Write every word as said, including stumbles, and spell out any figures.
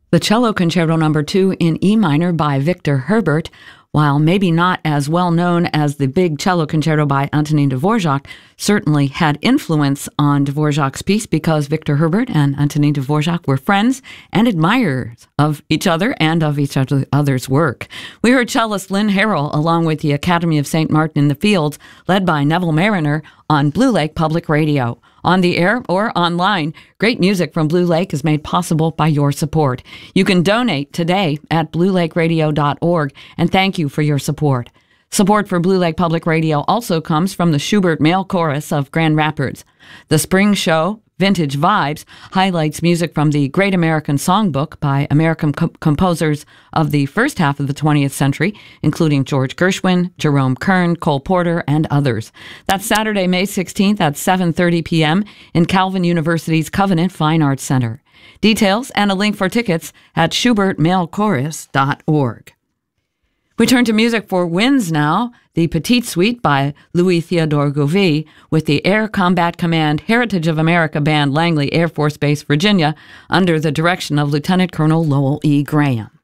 The Cello Concerto Number two in E minor by Victor Herbert, while maybe not as well known as the Big Cello Concerto by Antonin Dvorak, certainly had influence on Dvorak's piece because Victor Herbert and Antonin Dvorak were friends and admirers of each other and of each other's work. We heard cellist Lynn Harrell along with the Academy of Saint Martin in the Fields, led by Neville Mariner, on Blue Lake Public Radio. On the air or online, great music from Blue Lake is made possible by your support. You can donate today at blue lake radio dot org, and thank you for your support. Support for Blue Lake Public Radio also comes from the Schubert Male Chorus of Grand Rapids. The Spring Show, Vintage Vibes, highlights music from the Great American Songbook by American co- composers of the first half of the twentieth century, including George Gershwin, Jerome Kern, Cole Porter, and others. That's Saturday, May sixteenth at seven thirty p.m. in Calvin University's Covenant Fine Arts Center. Details and a link for tickets at schubert male chorus dot org. We turn to music for winds now. The Petite Suite by Louis Theodore Gouvy with the Air Combat Command Heritage of America Band, Langley Air Force Base, Virginia, under the direction of Lieutenant Colonel Lowell E. Graham.